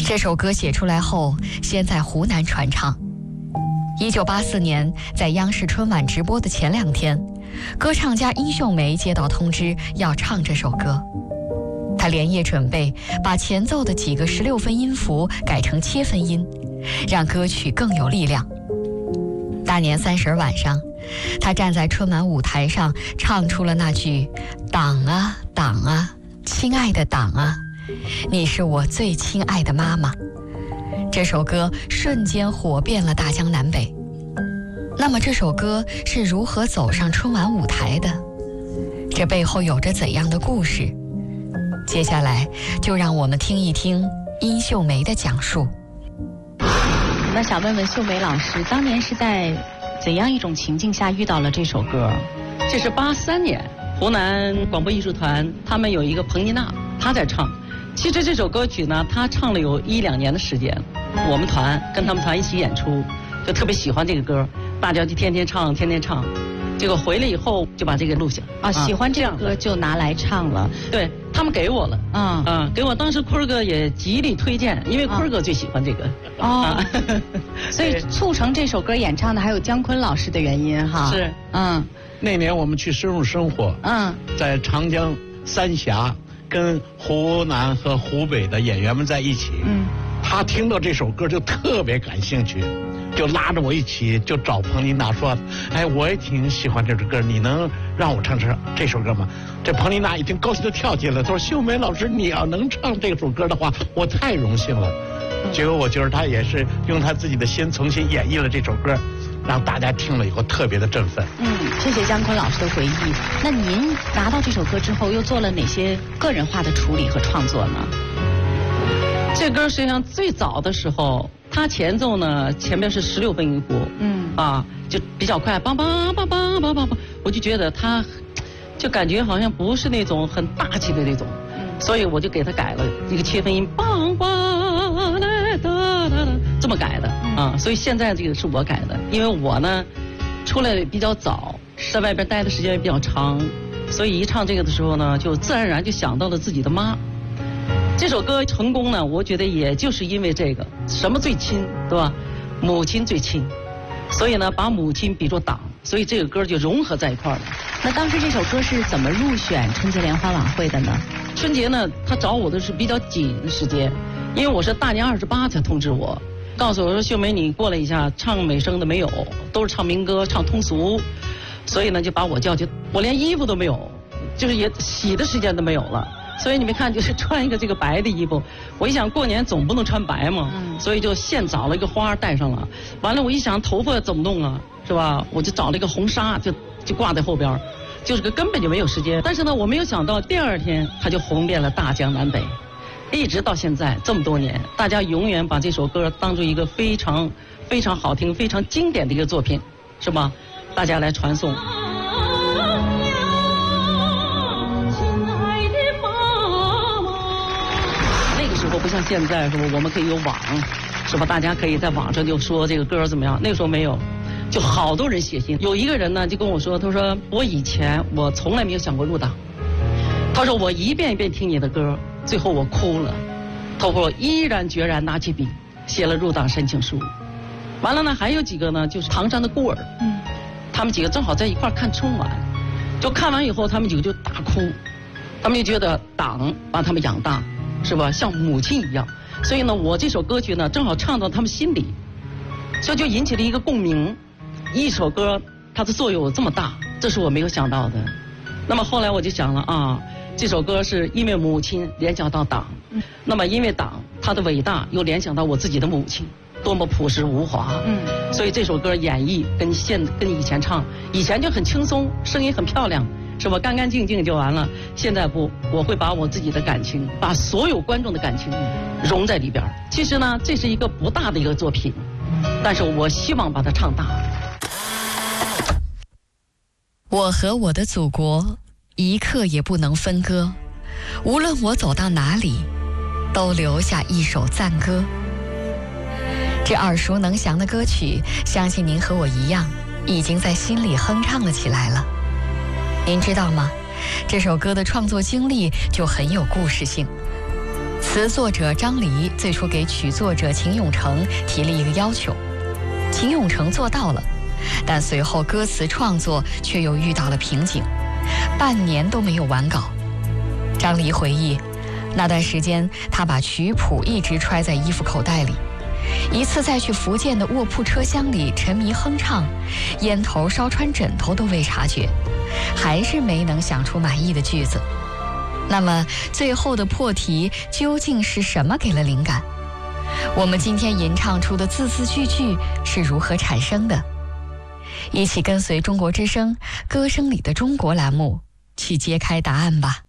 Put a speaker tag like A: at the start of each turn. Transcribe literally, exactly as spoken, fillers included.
A: 这首歌写出来后，先在湖南传唱。一九八四年，在央视春晚直播的前两天，歌唱家殷秀梅接到通知要唱这首歌。她连夜准备，把前奏的几个十六分音符改成切分音，让歌曲更有力量。大年三十晚上，她站在春晚舞台上，唱出了那句“党啊党啊，亲爱的党啊，你是我最亲爱的妈妈”。这首歌瞬间火遍了大江南北。那么这首歌是如何走上春晚舞台的？这背后有着怎样的故事？接下来就让我们听一听殷秀梅的讲述。
B: 那想问问秀梅老师，当年是在怎样一种情境下遇到了这首歌？
C: 这是八三年，湖南广播艺术团他们有一个彭妮娜，她在唱。其实这首歌曲呢，她唱了有一两年的时间。我们团跟他们团一起演出，就特别喜欢这个歌，大家就天天唱，天天唱。结果回来以后就把这个录下
B: 啊，喜欢这样歌就拿来唱了。
C: 对，他们给我了，啊、嗯、啊，给我。当时坤儿哥也极力推荐，因为坤儿哥最喜欢这个。
B: 哦，啊、所以促成这首歌演唱的还有姜昆老师的原因哈。
C: 是，
B: 嗯，
D: 那年我们去深入生活，嗯，在长江三峡跟湖南和湖北的演员们在一起，嗯。他听到这首歌就特别感兴趣，就拉着我一起就找彭丽娜说：“哎，我也挺喜欢这首歌，你能让我唱这这首歌吗？”这彭丽娜已经高兴的跳起来，她说：“秀梅老师，你要能唱这首歌的话，我太荣幸了。”结果我觉得他也是用他自己的心重新演绎了这首歌，让大家听了以后特别的振奋。
B: 嗯，谢谢姜昆老师的回忆。那您拿到这首歌之后，又做了哪些个人化的处理和创作呢？
C: 这歌实际上最早的时候，它前奏呢前面是十六分音符，嗯啊，就比较快，梆梆梆梆梆梆梆，我就觉得它就感觉好像不是那种很大气的那种，嗯，所以我就给它改了一个切分音，梆梆来哒哒哒，这么改的啊，所以现在这个是我改的，因为我呢出来比较早，在外边待的时间也比较长，所以一唱这个的时候呢，就自然而然就想到了自己的妈。这首歌成功呢，我觉得也就是因为这个，什么最亲，对吧？母亲最亲，所以呢，把母亲比作党，所以这个歌就融合在一块儿了。
B: 那当时这首歌是怎么入选春节联欢晚会的呢？
C: 春节呢，他找我的是比较紧的时间，因为我是大年二十八才通知我，告诉我说秀梅你过来一下，唱美声的没有，都是唱民歌、唱通俗，所以呢就把我叫去，我连衣服都没有，就是也洗的时间都没有了。所以你们看，就是穿一个这个白的衣服，我一想过年总不能穿白嘛，嗯、所以就现找了一个花戴上了。完了，我一想头发怎么弄啊，是吧？我就找了一个红纱，就就挂在后边，就是个根本就没有时间。但是呢，我没有想到第二天它就红遍了大江南北，一直到现在这么多年，大家永远把这首歌当做一个非常非常好听、非常经典的一个作品，是吧？大家来传颂。不像现在是吧？我们可以有网，是吧？大家可以在网上就说这个歌怎么样？那个时候没有，就好多人写信。有一个人呢就跟我说，他说我以前我从来没有想过入党。他说我一遍一遍听你的歌，最后我哭了。他说我毅然决然拿起笔写了入党申请书。完了呢，还有几个呢，就是唐山的孤儿，嗯，他们几个正好在一块看春晚，就看完以后，他们几个就大哭，他们就觉得党把他们养大。是吧？像母亲一样，所以呢，我这首歌曲呢，正好唱到他们心里，所以就引起了一个共鸣。一首歌它的作用有这么大，这是我没有想到的。那么后来我就想了啊，这首歌是因为母亲联想到党，嗯、那么因为党它的伟大又联想到我自己的母亲，多么朴实无华。嗯，所以这首歌演绎跟现跟以前唱，以前就很轻松，声音很漂亮。是吧？干干净净就完了。现在不，我会把我自己的感情，把所有观众的感情融在里边。其实呢，这是一个不大的一个作品，但是我希望把它唱大。
A: 我和我的祖国一刻也不能分割，无论我走到哪里，都留下一首赞歌。这耳熟能详的歌曲，相信您和我一样，已经在心里哼唱了起来了。您知道吗？这首歌的创作经历就很有故事性。此词作者张黎最初给曲作者秦永成提了一个要求，秦永成做到了，但随后歌词创作却又遇到了瓶颈，半年都没有完稿。张黎回忆，那段时间他把曲谱一直揣在衣服口袋里，一次在去福建的卧铺车厢里沉迷哼唱，烟头烧穿枕头都未察觉，还是没能想出满意的句子。那么最后的破题究竟是什么给了灵感？我们今天吟唱出的字字句句是如何产生的？一起跟随中国之声歌声里的中国栏目去揭开答案吧。